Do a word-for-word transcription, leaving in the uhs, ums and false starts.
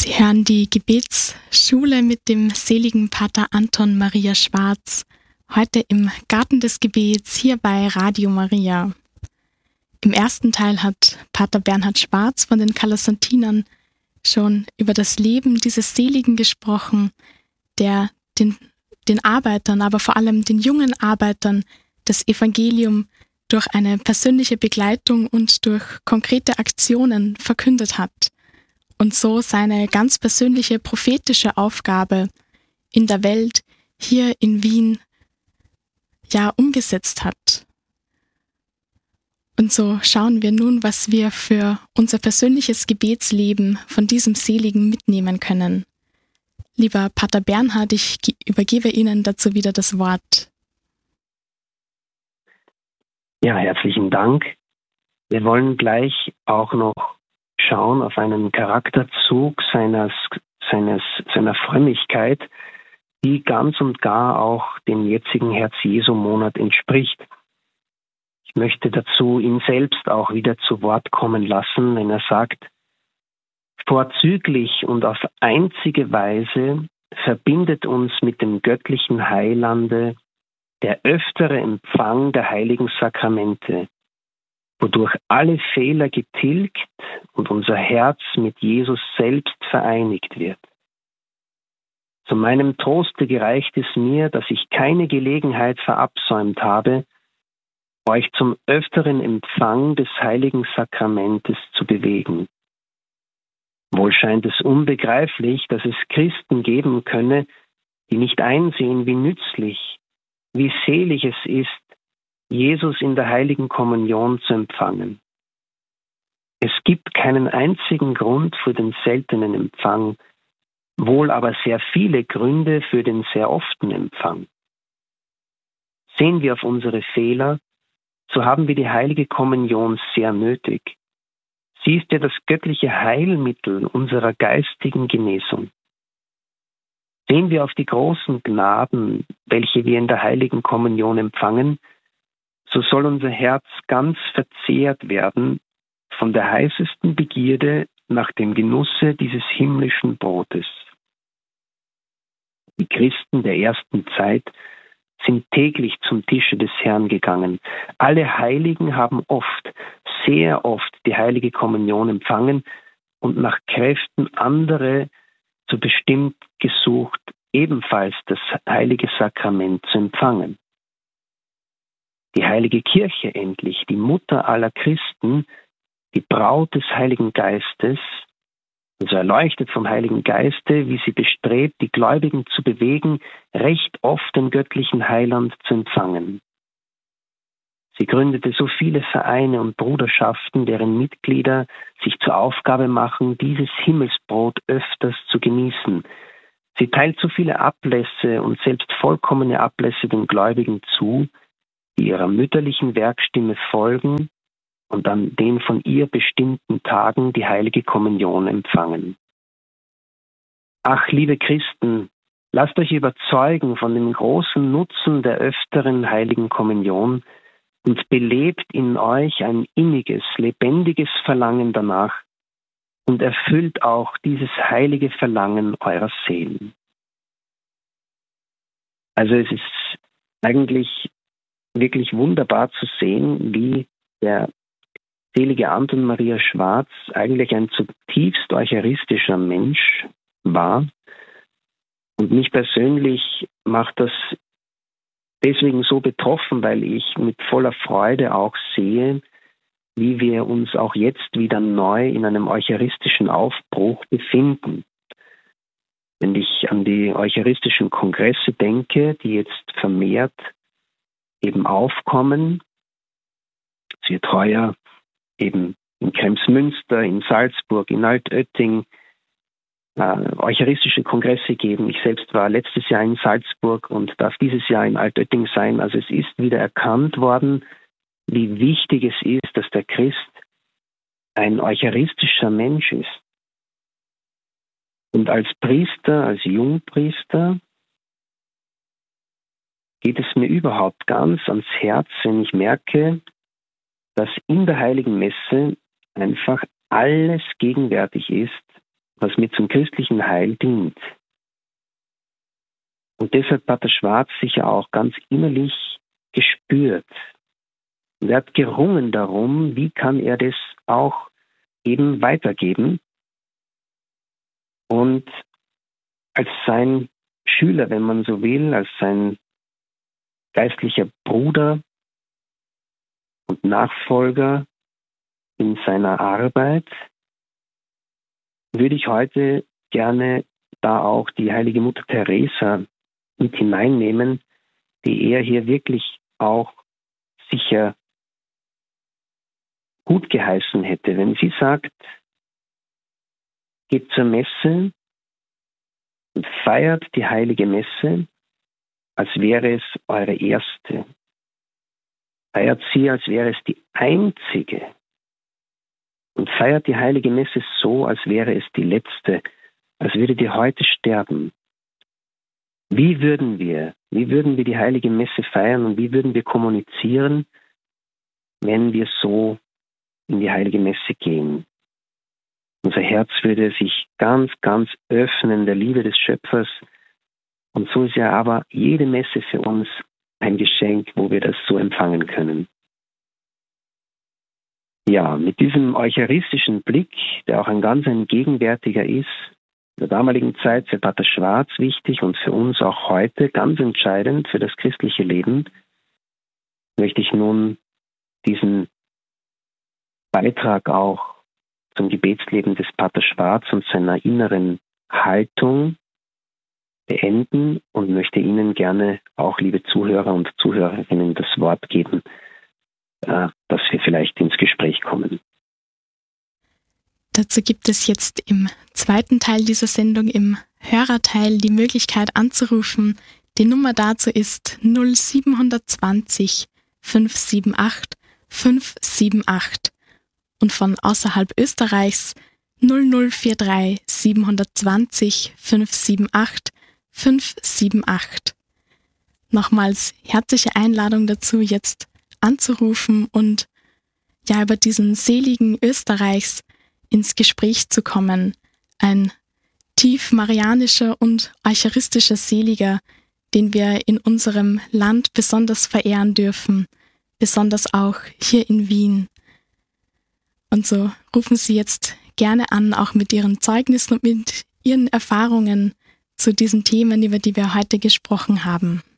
Sie hören die Gebetsschule mit dem seligen Pater Anton Maria Schwarz, heute im Garten des Gebets hier bei Radio Maria. Im ersten Teil hat Pater Bernhard Schwarz von den Calasantinern schon über das Leben dieses Seligen gesprochen, der den, den Arbeitern, aber vor allem den jungen Arbeitern das Evangelium durch eine persönliche Begleitung und durch konkrete Aktionen verkündet hat und so seine ganz persönliche prophetische Aufgabe in der Welt hier in Wien ja umgesetzt hat. Und so schauen wir nun, was wir für unser persönliches Gebetsleben von diesem Seligen mitnehmen können. Lieber Pater Bernhard, ich übergebe Ihnen dazu wieder das Wort. Ja, herzlichen Dank. Wir wollen gleich auch noch schauen auf einen Charakterzug seines, seines, seiner Frömmigkeit, die ganz und gar auch dem jetzigen Herz-Jesu-Monat entspricht. Ich möchte dazu ihn selbst auch wieder zu Wort kommen lassen, wenn er sagt: Vorzüglich und auf einzige Weise verbindet uns mit dem göttlichen Heilande der öftere Empfang der heiligen Sakramente, wodurch alle Fehler getilgt und unser Herz mit Jesus selbst vereinigt wird. Zu meinem Troste gereicht es mir, dass ich keine Gelegenheit verabsäumt habe, euch zum öfteren Empfang des heiligen Sakramentes zu bewegen. Wohl scheint es unbegreiflich, dass es Christen geben könne, die nicht einsehen, wie nützlich, wie selig es ist, Jesus in der heiligen Kommunion zu empfangen. Es gibt keinen einzigen Grund für den seltenen Empfang, wohl aber sehr viele Gründe für den sehr often Empfang. Sehen wir auf unsere Fehler, so haben wir die heilige Kommunion sehr nötig. Sie ist ja das göttliche Heilmittel unserer geistigen Genesung. Sehen wir auf die großen Gnaden, welche wir in der heiligen Kommunion empfangen, so soll unser Herz ganz verzehrt werden von der heißesten Begierde nach dem Genusse dieses himmlischen Brotes. Die Christen der ersten Zeit sind täglich zum Tische des Herrn gegangen. Alle Heiligen haben oft, sehr oft die heilige Kommunion empfangen und nach Kräften andere zu bestimmt gesucht, ebenfalls das heilige Sakrament zu empfangen. Die heilige Kirche endlich, die Mutter aller Christen, die Braut des Heiligen Geistes, also erleuchtet vom Heiligen Geiste, wie sie bestrebt, die Gläubigen zu bewegen, recht oft den göttlichen Heiland zu empfangen. Sie gründete so viele Vereine und Bruderschaften, deren Mitglieder sich zur Aufgabe machen, dieses Himmelsbrot öfters zu genießen. Sie teilt so viele Ablässe und selbst vollkommene Ablässe den Gläubigen zu, die ihrer mütterlichen Werkstimme folgen und an den von ihr bestimmten Tagen die heilige Kommunion empfangen. Ach, liebe Christen, lasst euch überzeugen von dem großen Nutzen der öfteren heiligen Kommunion und belebt in euch ein inniges, lebendiges Verlangen danach und erfüllt auch dieses heilige Verlangen eurer Seelen. Also es ist eigentlich wirklich wunderbar zu sehen, wie der selige Anton Maria Schwarz eigentlich ein zutiefst eucharistischer Mensch war. Und mich persönlich macht das deswegen so betroffen, weil ich mit voller Freude auch sehe, wie wir uns auch jetzt wieder neu in einem eucharistischen Aufbruch befinden. Wenn ich an die eucharistischen Kongresse denke, die jetzt vermehrt eben aufkommen, es wird heuer eben in Kremsmünster, in Salzburg, in Altötting äh, eucharistische Kongresse geben. Ich selbst war letztes Jahr in Salzburg und darf dieses Jahr in Altötting sein. Also es ist wieder erkannt worden, wie wichtig es ist, dass der Christ ein eucharistischer Mensch ist. Und als Priester, als Jungpriester, geht es mir überhaupt ganz ans Herz, wenn ich merke, dass in der Heiligen Messe einfach alles gegenwärtig ist, was mir zum christlichen Heil dient. Und das hat Pater Schwarz sicher auch ganz innerlich gespürt. Und er hat gerungen darum, wie kann er das auch eben weitergeben. Und als sein Schüler, wenn man so will, als sein geistlicher Bruder und Nachfolger in seiner Arbeit, würde ich heute gerne da auch die heilige Mutter Teresa mit hineinnehmen, die er hier wirklich auch sicher gut geheißen hätte. Wenn sie sagt, geht zur Messe und feiert die heilige Messe, als wäre es eure erste. Feiert sie, als wäre es die einzige. Und feiert die heilige Messe so, als wäre es die letzte, als würdet ihr heute sterben. Wie würden wir, wie würden wir die heilige Messe feiern und wie würden wir kommunizieren, wenn wir so in die heilige Messe gehen? Unser Herz würde sich ganz, ganz öffnen der Liebe des Schöpfers. Und so ist ja aber jede Messe für uns ein Geschenk, wo wir das so empfangen können. Ja, mit diesem eucharistischen Blick, der auch ein ganz ein gegenwärtiger ist, in der damaligen Zeit für Pater Schwarz wichtig und für uns auch heute ganz entscheidend für das christliche Leben, möchte ich nun diesen Beitrag auch zum Gebetsleben des Pater Schwarz und seiner inneren Haltung beenden und möchte Ihnen gerne auch, liebe Zuhörer und Zuhörerinnen, das Wort geben, dass wir vielleicht ins Gespräch kommen. Dazu gibt es jetzt im zweiten Teil dieser Sendung, im Hörerteil, die Möglichkeit anzurufen. Die Nummer dazu ist null sieben zwanzig fünf sieben acht fünf sieben acht und von außerhalb Österreichs null null vier drei sieben zwanzig fünf sieben acht fünf sieben acht. Nochmals herzliche Einladung dazu, jetzt anzurufen und ja über diesen seligen Österreichs ins Gespräch zu kommen. Ein tief marianischer und eucharistischer Seliger, den wir in unserem Land besonders verehren dürfen, besonders auch hier in Wien. Und so rufen Sie jetzt gerne an, auch mit Ihren Zeugnissen und mit Ihren Erfahrungen zu diesen Themen, über die wir heute gesprochen haben.